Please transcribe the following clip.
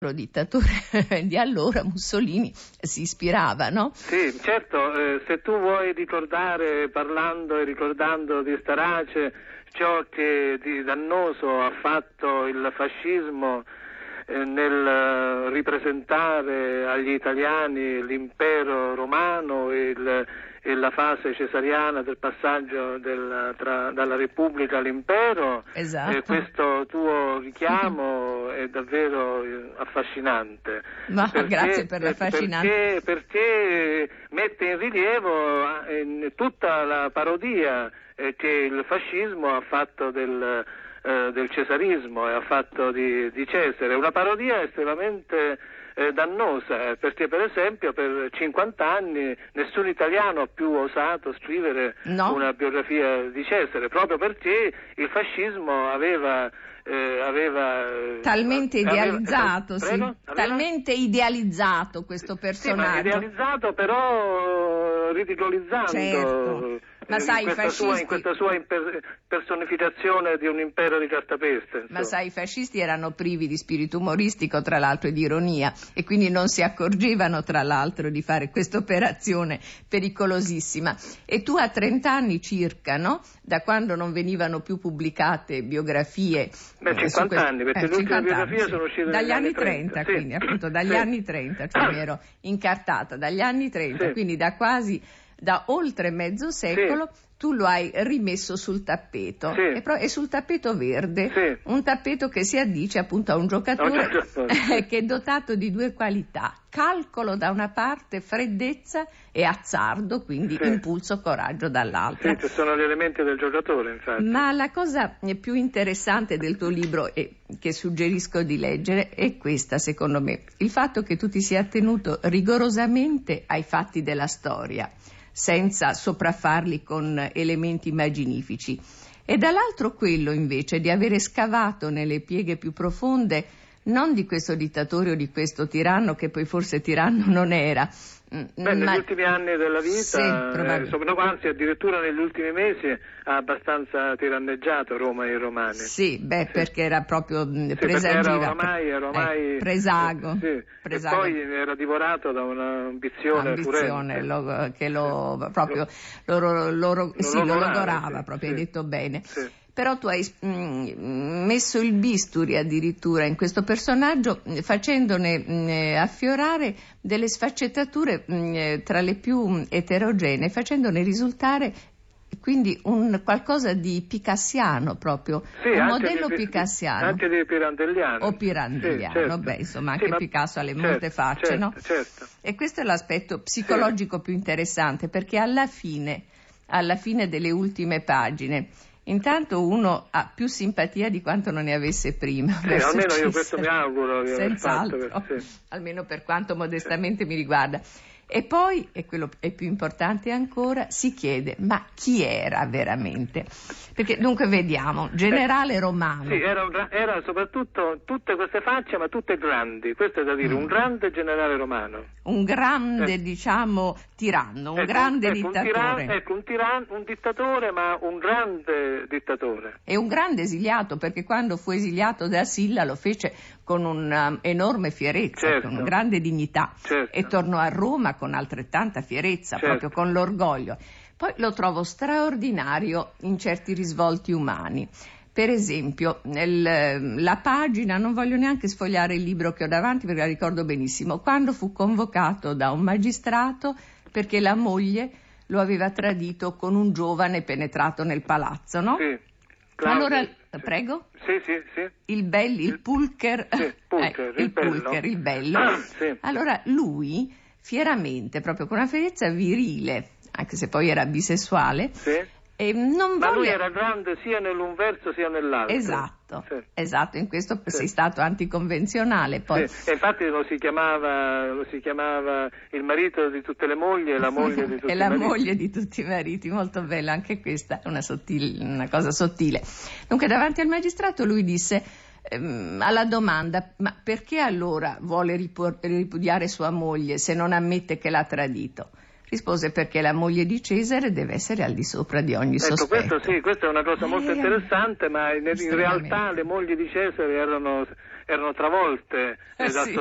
dittatore di allora, Mussolini, si ispirava, no? Sì, certo, se tu vuoi ricordare, parlando e ricordando di Starace, ciò che di dannoso ha fatto il fascismo nel ripresentare agli italiani l'impero romano e la fase cesariana del passaggio dalla Repubblica all'impero, esatto. Questo tuo richiamo è davvero affascinante. Ma grazie per l'affascinante. Perché mette in rilievo tutta la parodia che il fascismo ha fatto del cesarismo e ha fatto di Cesare. Una parodia estremamente dannosa, perché per esempio per 50 anni nessun italiano ha più osato scrivere una biografia di Cesare, proprio perché il fascismo aveva talmente idealizzato, talmente idealizzato questo personaggio. Sì, ma idealizzato però ridicolizzando. Certo. Ma sai, in questa sua personificazione di un impero di cartapesta. Insomma. Ma sai, i fascisti erano privi di spirito umoristico, tra l'altro, e di ironia, e quindi non si accorgevano, tra l'altro, di fare questa operazione pericolosissima. E tu a 30 anni circa, no? Da quando non venivano più pubblicate biografie. 50 anni, perché le ultime biografie sono uscite dagli anni 30, sì. Quindi appunto dagli anni 30, cioè mi ero incartata, dagli anni 30, quindi da oltre mezzo secolo, tu lo hai rimesso sul tappeto, e sul tappeto verde, un tappeto che si addice appunto a un giocatore che è dotato di due qualità: calcolo da una parte, freddezza, e azzardo, quindi impulso, coraggio dall'altra. Sì, sono gli elementi del giocatore, infatti. Ma la cosa più interessante del tuo libro, e che suggerisco di leggere, è questa, secondo me: il fatto che tu ti sia attenuto rigorosamente ai fatti della storia, senza sopraffarli con elementi immaginifici, e dall'altro quello invece di avere scavato nelle pieghe più profonde non di questo dittatore o di questo tiranno, che poi forse tiranno non era. Negli ultimi anni della vita, anzi addirittura negli ultimi mesi, ha abbastanza tiranneggiato Roma e i romani. Perché era proprio presagiva. Era ormai presago. Presago. E poi era divorato da un'ambizione furente. Che lo logorava, proprio, hai detto bene. Sì. Però tu hai messo il bisturi addirittura in questo personaggio, facendone affiorare delle sfaccettature tra le più eterogenee, facendone risultare quindi un qualcosa di picassiano, proprio un modello picassiano, anche di pirandelliano o pirandelliano, anche Picasso ha le molte facce, no? Certo. E questo è l'aspetto psicologico più interessante, perché alla fine delle ultime pagine, intanto uno ha più simpatia di quanto non ne avesse prima. Almeno io questo mi auguro. Senz'altro, almeno per quanto modestamente mi riguarda. E poi, e quello è più importante ancora, si chiede: ma chi era veramente? Perché dunque vediamo, generale romano. Sì, era soprattutto tutte queste facce, ma tutte grandi. Questo è da dire, un grande generale romano. Un grande, tiranno, un grande dittatore. Un dittatore, ma un grande dittatore. E un grande esiliato, perché quando fu esiliato da Silla lo fece con un'enorme fierezza, con una grande dignità, e tornò a Roma con altrettanta fierezza, proprio con l'orgoglio. Poi lo trovo straordinario in certi risvolti umani. Per esempio, la pagina, non voglio neanche sfogliare il libro che ho davanti perché la ricordo benissimo, quando fu convocato da un magistrato perché la moglie lo aveva tradito con un giovane penetrato nel palazzo, no? Sì. Allora, prego? Sì. Il Pulcher. Sì, il bello. Sì. Allora lui, fieramente, proprio con una fierezza virile, anche se poi era bisessuale, ma lui era grande sia nell'un verso sia nell'altro. Esatto, in questo sei stato anticonvenzionale. Poi. E infatti lo si chiamava il marito di tutte le mogli e la moglie di tutti i mariti. E la moglie di tutti i mariti, molto bella anche questa, una cosa sottile. Dunque davanti al magistrato lui disse, alla domanda: ma perché allora vuole ripudiare sua moglie se non ammette che l'ha tradito? Rispose: perché la moglie di Cesare deve essere al di sopra di ogni sospetto. Questa è una cosa molto interessante, ma in realtà le mogli di Cesare erano travolte dal sì.